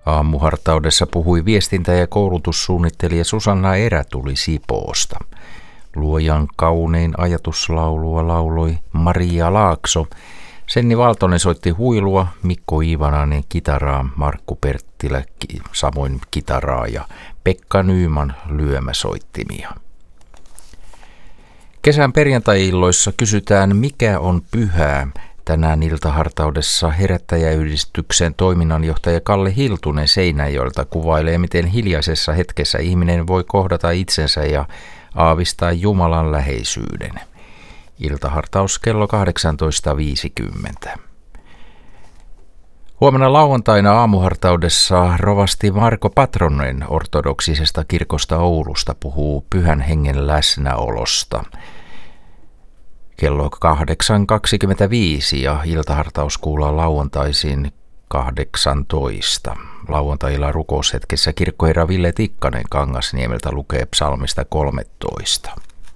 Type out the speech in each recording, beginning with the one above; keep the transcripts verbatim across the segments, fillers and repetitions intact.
Aamuhartaudessa puhui viestintä- ja koulutussuunnittelija Susanna Erätuli Sipoosta. Luojan kaunein ajatuslaulua lauloi Maria Laakso. Senni Valtonen soitti huilua, Mikko Iivanainen kitaraa, Markku Perttilä samoin kitaraa ja Pekka Nyyman lyömäsoittimia. Kesän perjantai-illoissa kysytään, mikä on pyhää. Tänään iltahartaudessa Herättäjäyhdistyksen toiminnanjohtaja Kalle Hiltunen Seinäjoelta kuvailee, miten hiljaisessa hetkessä ihminen voi kohdata itsensä ja aavistaa Jumalan läheisyyden. Iltahartaus kello kahdeksantoista viisikymmentä. Huomenna lauantaina aamuhartaudessa rovasti Marko Patronen ortodoksisesta kirkosta Oulusta puhuu Pyhän Hengen läsnäolosta. Kello kahdeksan kaksikymmentäviisi ja iltahartaus kuullaan lauantaisin kahdeksantoista. Lauantailla rukoushetkessä kirkkoherra Ville Tikkanen Kangasniemeltä lukee psalmista kolmetoista.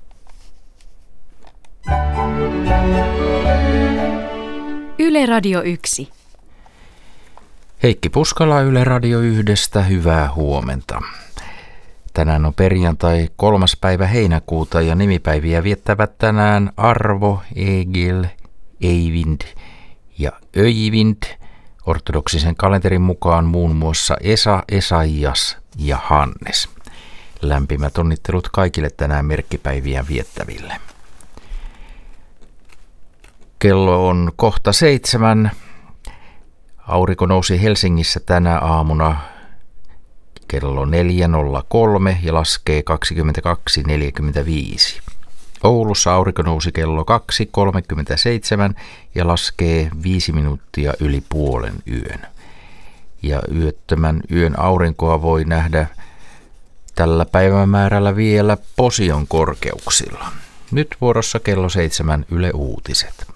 Yle Radio yksi. Heikki Puskala Yle Radio yhdestä, hyvää huomenta. Tänään on perjantai kolmas päivä heinäkuuta ja nimipäiviä viettävät tänään Arvo, Egil, Eivind ja Öivind. Ortodoksisen kalenterin mukaan muun muassa Esa, Esaias ja Hannes. Lämpimät onnittelut kaikille tänään merkkipäiviä viettäville. Kello on kohta seitsemän. Aurinko nousi Helsingissä tänä aamuna kello neljä nolla kolme ja laskee kaksikymmentäkaksi neljäkymmentäviisi. Oulussa aurinko nousi kello kaksi kolmekymmentäseitsemän ja laskee viisi minuuttia yli puolen yön. Ja yöttömän yön aurinkoa voi nähdä tällä päivämäärällä vielä Posion korkeuksilla. Nyt vuorossa kello seitsemän Yle Uutiset.